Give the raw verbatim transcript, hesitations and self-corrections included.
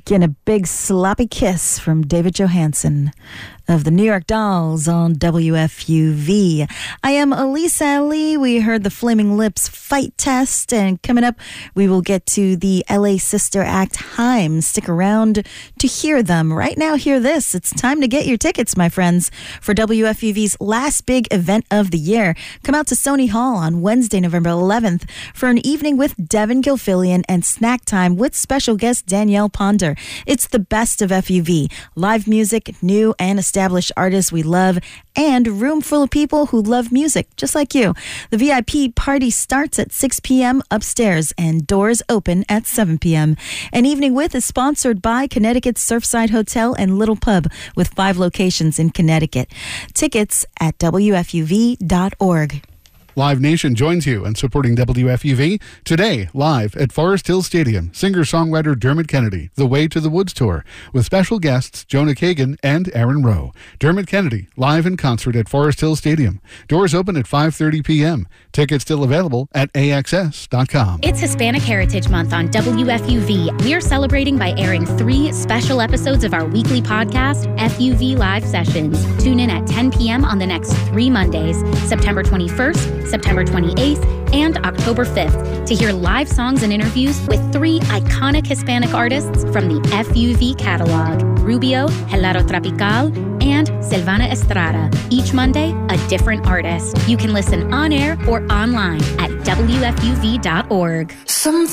Getting a big sloppy kiss from David Johansen of the New York Dolls on W F U V. I am Elise Ali. We heard the Flaming Lips Fight Test, and coming up, we will get to the L A sister act Haim. Stick around to hear them. Right now, hear this. It's time to get your tickets, my friends, for W F U V's last big event of the year. Come out to Sony Hall on Wednesday, November eleventh for an evening with Devin Gilfillian and snack time with special guest Danielle Ponder. It's the best of F U V. Live music, new and established artists we love, and a room full of people who love music, just like you. The V I P party starts at six p.m. upstairs and doors open at seven p.m. An Evening With is sponsored by Connecticut's Surfside Hotel and Little Pub with five locations in Connecticut. Tickets at W F U V dot org. Live Nation joins you in supporting W F U V today, live at Forest Hill Stadium. Singer-songwriter Dermot Kennedy, The Way to the Woods Tour, with special guests Jonah Kagan and Aaron Rowe. Dermot Kennedy, live in concert at Forest Hill Stadium. Doors open at five thirty p.m. Tickets still available at A X S dot com. It's Hispanic Heritage Month on W F U V. We're celebrating by airing three special episodes of our weekly podcast, F U V Live Sessions. Tune in at ten p.m. on the next three Mondays, September twenty-first, September twenty-eighth, and October fifth, to hear live songs and interviews with three iconic Hispanic artists from the F U V catalog: Rubio, Helado Tropical, and Silvana Estrada. Each Monday, a different artist. You can listen on air or online at W F U V dot org. Some